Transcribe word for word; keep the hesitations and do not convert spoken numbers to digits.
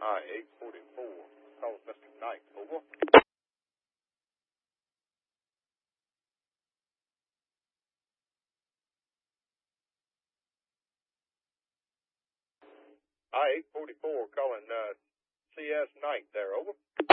I eight forty-four, calls Mister Knight, over. I eight forty-four calling uh, C S Knight there, over.